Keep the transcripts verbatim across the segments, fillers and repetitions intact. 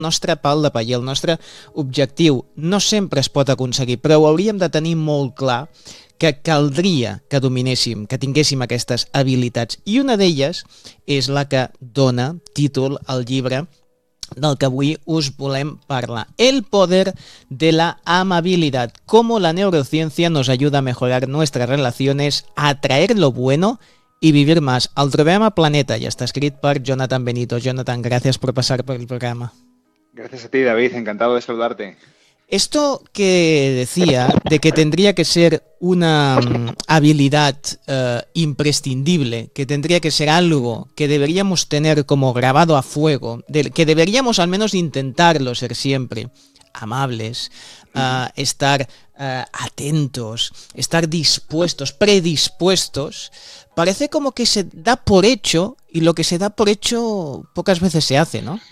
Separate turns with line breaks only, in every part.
nostre pal de paller, el nostre objectiu no sempre es pot aconseguir, però ho hauríem de tenir molt clar que caldria que dominéssim, que tinguéssim aquestes habilitats. I una d'elles és la que dona títol al llibre del que avui us volem parlar. El poder de la amabilidad. Cómo la neurociencia nos ayuda a mejorar nuestras relaciones, a atraer lo bueno y vivir más. El trobem a Planeta i està escrit per Jonathan Benito. Jonathan, gràcies por pasar por el programa.
Gracias a ti, David. Encantado de saludarte.
Esto que decía de que tendría que ser una um, habilidad uh, imprescindible, que tendría que ser algo que deberíamos tener como grabado a fuego, de, que deberíamos al menos intentarlo ser siempre, amables, uh, estar uh, atentos, estar dispuestos, predispuestos, parece como que se da por hecho y lo que se da por hecho pocas veces se hace, ¿no?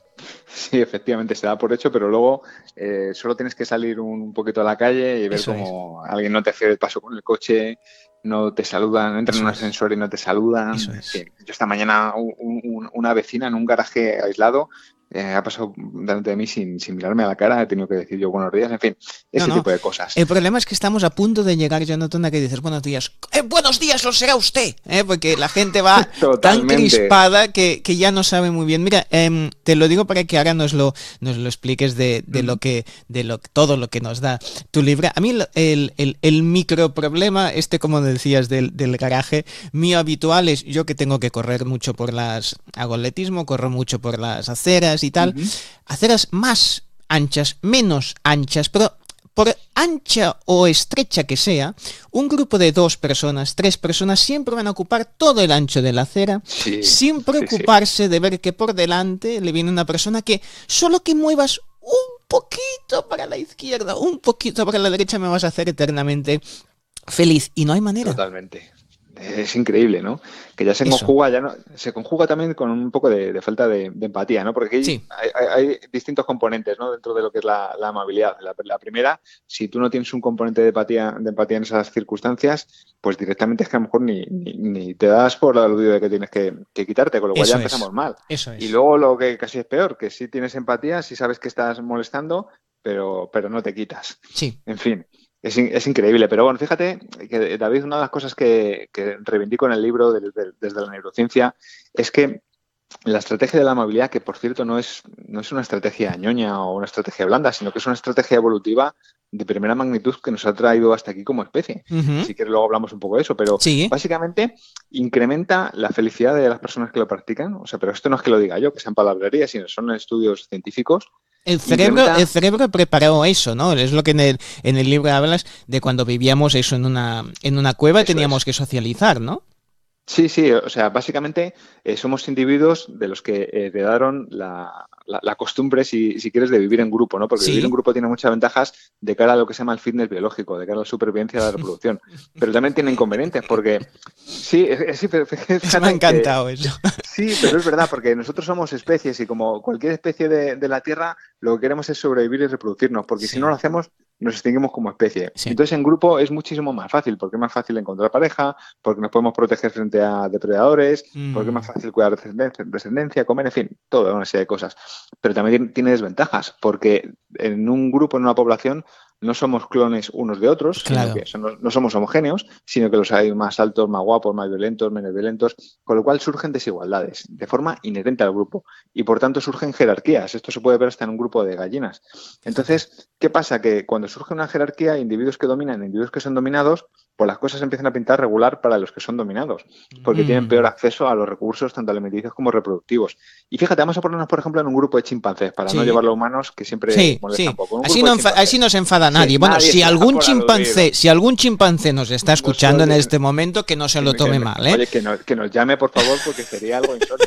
Sí, efectivamente se da por hecho, pero luego eh, solo tienes que salir un poquito a la calle y ver
Eso
cómo alguien no te hace el paso con el coche, no te saludan, entran en un ascensor y no te saludan.
Eso es.
Sí. Yo esta mañana un, un, una vecina en un garaje aislado eh, ha pasado delante de mí sin, sin mirarme a la cara, he tenido que decir yo buenos días, en fin, ese
no, no.
tipo de cosas.
El problema es que estamos a punto de llegar, Jonathan, a que dices buenos días. ¡Eh, buenos días, lo será usted! ¿Eh? Porque la gente va tan crispada que, que ya no sabe muy bien. Mira, eh, te lo digo para que ahora nos lo, nos lo expliques de, de lo que, de lo, todo lo que nos da tu libro. A mí el, el, el micro problema, este como decías del, del garaje, mío habitual es yo que tengo que correr mucho por las, hago atletismo, corro mucho por las aceras y tal, uh-huh. aceras más anchas, menos anchas, pero por ancha o estrecha que sea, un grupo de dos personas, tres personas, siempre van a ocupar todo el ancho de la acera, sí, sin preocuparse sí, sí. de ver que por delante le viene una persona que solo que muevas un poquito para la izquierda, un poquito para la derecha, me vas a hacer eternamente feliz. Y no hay manera.
Totalmente. Es increíble, ¿no? Que ya se Eso. conjuga, ya no, se conjuga también con un poco de, de falta de, de empatía, ¿no? Porque aquí sí. hay, hay, hay distintos componentes, ¿no? Dentro de lo que es la, la amabilidad. La, la primera, si tú no tienes un componente de empatía, de empatía en esas circunstancias, pues directamente es que a lo mejor ni, ni, ni te das por aludido de que tienes que, que quitarte, con lo cual Eso ya empezamos
es.
mal.
Eso es.
Y luego lo que casi es peor, que sí tienes empatía, sí sabes que estás molestando, pero, pero no te quitas.
Sí.
En fin. Es, es increíble, pero bueno, fíjate que, David, una de las cosas que, que reivindico en el libro de, de, desde la neurociencia es que la estrategia de la amabilidad, que por cierto no es, no es una estrategia ñoña o una estrategia blanda, sino que es una estrategia evolutiva de primera magnitud que nos ha traído hasta aquí como especie. Uh-huh. Si quieres luego hablamos un poco de eso, pero sí. básicamente incrementa la felicidad de las personas que lo practican. O sea, pero esto no es que lo diga yo, que sean palabrerías, sino son estudios científicos.
El cerebro, incrementa... el cerebro preparó eso, ¿no? Es lo que en el, en el libro hablas de cuando vivíamos eso en una, en una cueva y teníamos es. que socializar, ¿no?
Sí, sí, o sea, básicamente eh, somos individuos de los que heredaron la, la, la costumbre, si, si quieres, de vivir en grupo, ¿no? Porque sí. vivir en grupo tiene muchas ventajas de cara a lo que se llama el fitness biológico, de cara a la supervivencia de la reproducción, pero también tiene inconvenientes porque, sí, es, es, es,
me ha encantado que, eso.
Sí, pero es verdad, porque nosotros somos especies y como cualquier especie de, de la Tierra, lo que queremos es sobrevivir y reproducirnos, porque sí. si no lo hacemos, nos extinguimos como especie. Sí. Entonces, en grupo es muchísimo más fácil, porque es más fácil encontrar pareja, porque nos podemos proteger frente a depredadores, mm. porque es más fácil cuidar descendencia, descendencia, comer, en fin, toda una serie de cosas. Pero también tiene desventajas, porque en un grupo, en una población, no somos clones unos de otros,
claro.
sino que no, no somos homogéneos, sino que los hay más altos, más guapos, más violentos, menos violentos, con lo cual surgen desigualdades de forma inherente al grupo y por tanto surgen jerarquías. Esto se puede ver hasta en un grupo de gallinas. Entonces, ¿qué pasa? Que cuando surge una jerarquía, individuos que dominan, individuos que son dominados, pues las cosas empiezan a pintar regular para los que son dominados, porque mm. tienen peor acceso a los recursos tanto alimenticios como reproductivos. Y fíjate, vamos a ponernos, por ejemplo, en un grupo de chimpancés, para sí. no llevarlo a humanos, que siempre
sí,
molesta
sí.
un poco. Un
así, no enfa- así no se enfada nadie. Sí, bueno, nadie si algún chimpancé, si algún chimpancé nos está escuchando no en este momento, que no se lo tome
que,
mal, ¿eh?
Oye, que, no, que nos llame, por favor, porque sería algo insólito.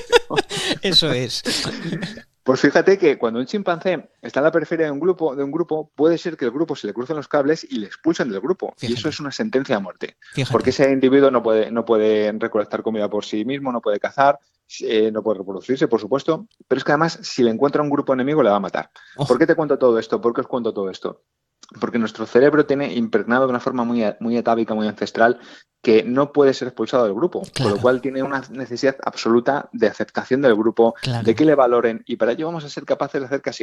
Eso es.
Pues fíjate que cuando un chimpancé está en la periferia de un grupo, de un grupo, puede ser que el grupo se le crucen los cables y le expulsen del grupo. Fíjate. Y eso es una sentencia de muerte. Fíjate. Porque ese individuo no puede, no puede recolectar comida por sí mismo, no puede cazar, eh, no puede reproducirse, por supuesto. Pero es que además, si le encuentra un grupo enemigo, le va a matar. Oh. ¿Por qué te cuento todo esto? ¿Por qué os cuento todo esto? Porque nuestro cerebro tiene impregnado de una forma muy, muy atávica, muy ancestral, que no puede ser expulsado del grupo, claro. Con lo cual tiene una necesidad absoluta de aceptación del grupo, claro. De que le valoren, y para ello vamos a ser capaces de hacer casi